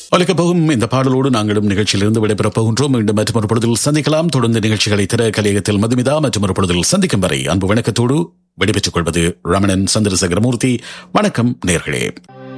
ஒலிக்கப் போகும் இந்த பாடலோடு நாங்களும் நிகழ்ச்சியிலிருந்து விடைபெறப் போகின்றோம். மீண்டும் மற்றொரு பொழுதில் சந்திக்கலாம். தொடர்ந்து நிகழ்ச்சிகளை திற கலையகத்தில் மதுமிதா மற்றொரு பொழுதில் சந்திக்கும் வரை அன்பு வணக்கத்தோடு விடைபெற்றுக் கொள்வது ரமணன் சந்திரசேகரமூர்த்தி. வணக்கம் நேயர்களே.